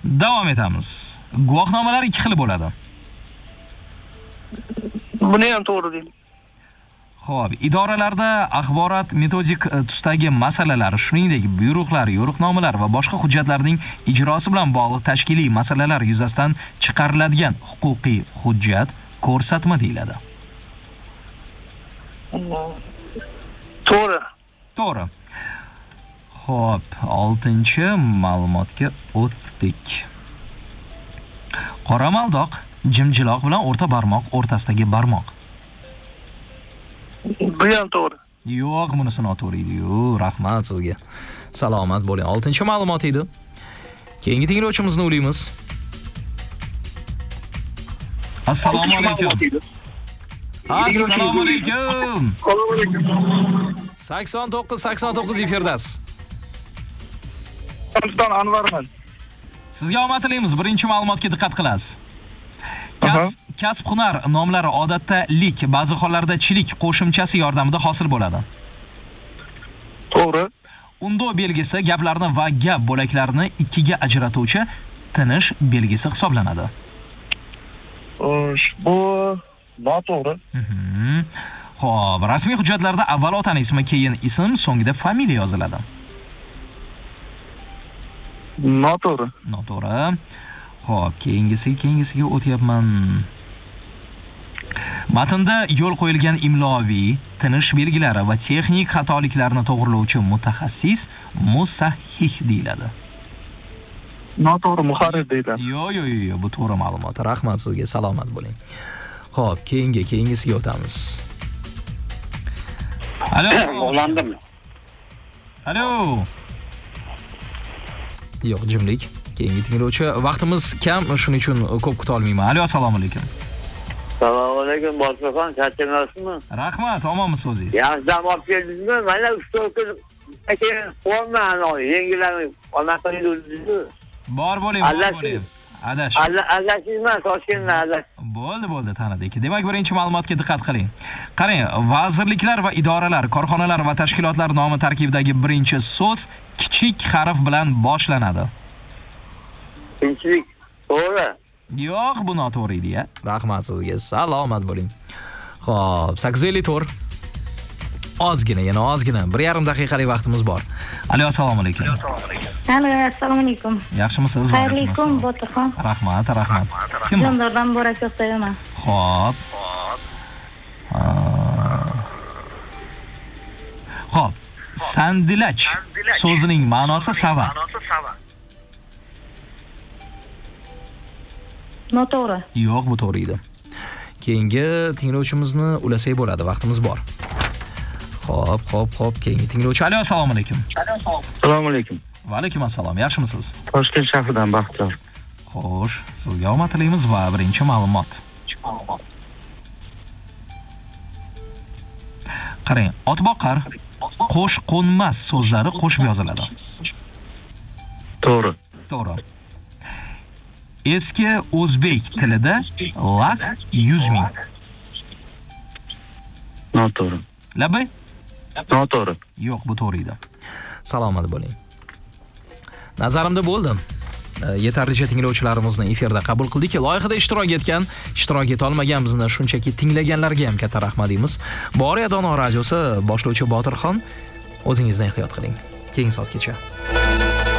Davom etamiz. Guvohnomalar 2 xil bo'ladi. Buni ham to'g'ri deyman. Xo'p, idoralarda axborot metodik tusdagi masalalar, shuningdek, buyruqlar, yo'riqnomalar va boshqa hujjatlarning ijrosi bilan bog'liq tashkiliy masalalar yuzasidan chiqariladigan huquqiy hujjat ko'rsatma deyiladi. To'g'ri. To'g'ri. Xo'p, 6-ma'lumotga o'tdik. Qora maldoq, jimjiloq bilan o'rta barmoq o'rtasidagi barmoq. Bu ham to'g'ri. Yo'q, bunisi noto'g'ri edi-yu. Rahmat sizga. Salomat bo'ling. 6-ma'lumot edi. Keyingi tinglovchimizni o'ylaymiz. Assalomu alaykum. Assalomu alaykum. 89 efirdasiz. Sulton Anvarman. Sizga omad tilaymiz. Birinchi ma'lumotga diqqat qilasiz. Kasb hunar nomlari odatda lik, ba'zi hollarda chilik qo'shimchasi yordamida hosil bo'ladi. To'g'ri. Undo belgisi gaplarni va gap bo'laklarini ikkiga ajratuvchi tinish belgisi hisoblanadi. Bu noto'g'ri. Xo'p, rasmiy hujjatlarda avval otaning ismi, keyin ism, so'ngida familiya yoziladi. Noto'g'ri. Noto'g'ri. Xo'p, keyingisiga o'tyapman. Matnda yo'l qo'yilgan imloviy, tinish belgilari va texnik xatoliklarni to'g'rilovchi mutaxassis musahhih deyiladi. Noto'g'ri, muharrir deyiladi. Yo'q, bu to'g'ri ma'lumot. Rahmat sizga, salomat bo'ling. Xo'p, keyingisiga o'tamiz. Alo. Bog'landim. Alo. Yo'q, jimlik. Keyingi tinglovchi. Vaqtimiz kam, shuning uchun ko'p kuta olmayman. Alo, assalomu alaykum. Assalomu alaykum, boshqon, charchamasizmi? Rahmat, omonmisiz o'zingiz? Yaxshi dam olib keldingizmi? Mana 3-4 kun keyin qo'yman, yengillarni onaqa yuribsiz. Bor bo'ling. Adash. Adashingman, Toshkentdan adash. Bo'ldi, tanidik. Demak, birinchi ma'lumotga diqqat qiling. Qarang, vazirliklar va idoralar, korxonalar va tashkilotlar nomi tarkibidagi birinchi so'z kichik harf bilan boshlanadi. Tinchlik. To'g'ri. Yo'q, bu noto'g'ri edi-ya. Rahmat sizga. Salomat bo'ling. Xo'p, 854. Yana ozgina. 1,5 daqiqalik vaqtimiz bor. Alo, assalomu alaykum. Alo, assalomu alaykum. Yaxshimisiz? Xayrli kun, Botirxon. Rahmat. Kim? Jondordan Borak Yo'qdayoman. Xo'p. Xo'p. Sandilach so'zining ma'nosi sava. Noto'g'ri. Yo'q, bu to'g'ri edi. Keyingi tinglovchimizni ulasak bo'ladi, vaqtimiz bor. Xo'p, keyingi tinglovchi. Alo, assalomu alaykum. Assalomu alaykum. Va alaykum assalom. Yaxshimisiz? Toshkent shahridan Baxtiyor. Xo'sh, sizga omad tilaymiz va birinchi ma'lumot. Qarang, otboqar, qo'sh qo'nmas so'zlari qo'shib yoziladi. To'g'ri. Eski o'zbek tilida lak 100 ming. Noto'g'ri. Labay? Noto'g'ri. Yo'q, bu to'g'ri edi. Salomat bo'ling. Nazarimda bo'ldi. Yetarlicha tinglovchilarimizni efirda qabul qildik. Loyihada ishtirok etgan, ishtirok eta olmagan bizni shunchaki tinglaganlarga ham katta rahmat deymiz. Bor Dono radiosi boshlovchi Botirxon, o'zingizni ehtiyot qiling. Keyingi soatgacha.